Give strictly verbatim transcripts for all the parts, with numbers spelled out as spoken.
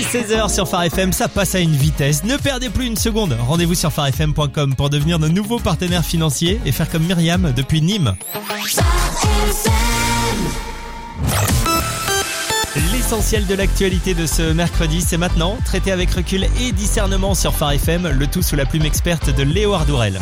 seize heures sur Phare F M, ça passe à une vitesse. Ne perdez plus une seconde. Rendez-vous sur phare f m point com pour devenir nos nouveaux partenaires financiers et faire comme Myriam depuis Nîmes. L'essentiel de l'actualité de ce mercredi, c'est maintenant, traité avec recul et discernement sur Phare F M, le tout sous la plume experte de Léo Ardourel.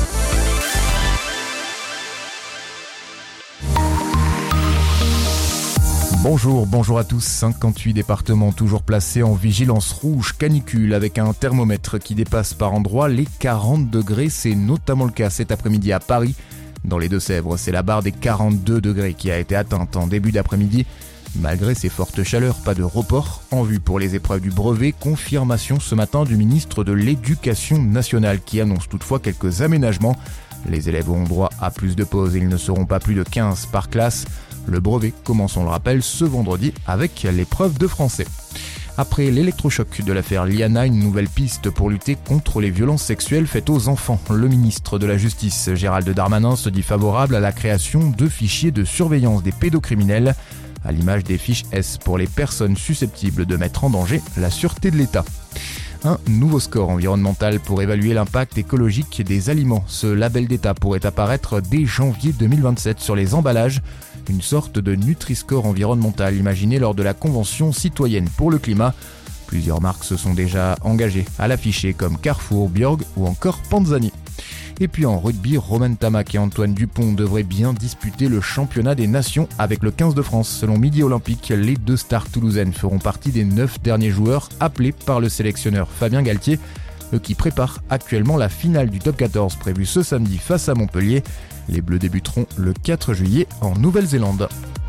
Bonjour, bonjour à tous. cinquante-huit départements toujours placés en vigilance rouge canicule avec un thermomètre qui dépasse par endroits les quarante degrés. C'est notamment le cas cet après-midi à Paris. Dans les Deux-Sèvres, c'est la barre des quarante-deux degrés qui a été atteinte en début d'après-midi. Malgré ces fortes chaleurs, pas de report en vue pour les épreuves du brevet. Confirmation ce matin du ministre de l'Éducation nationale qui annonce toutefois quelques aménagements. Les élèves auront droit à plus de pauses et ils ne seront pas plus de quinze par classe. Le brevet commence, on le rappelle, ce vendredi avec l'épreuve de français. Après l'électrochoc de l'affaire Liana, une nouvelle piste pour lutter contre les violences sexuelles faites aux enfants. Le ministre de la Justice, Gérald Darmanin, se dit favorable à la création de fichiers de surveillance des pédocriminels, à l'image des fiches S pour les personnes susceptibles de mettre en danger la sûreté de l'État. Un nouveau score environnemental pour évaluer l'impact écologique des aliments. Ce label d'État pourrait apparaître dès janvier deux mille vingt-sept sur les emballages. Une sorte de Nutri-Score environnemental imaginé lors de la Convention citoyenne pour le climat. Plusieurs marques se sont déjà engagées à l'afficher comme Carrefour, Björg ou encore Panzani. Et puis en rugby, Romain Tamac et Antoine Dupont devraient bien disputer le championnat des nations avec le quinze de France. Selon Midi Olympique, les deux stars toulousaines feront partie des neuf derniers joueurs appelés par le sélectionneur Fabien Galtier, eux qui préparent actuellement la finale du top quatorze prévue ce samedi face à Montpellier. Les Bleus débuteront le quatre juillet en Nouvelle-Zélande.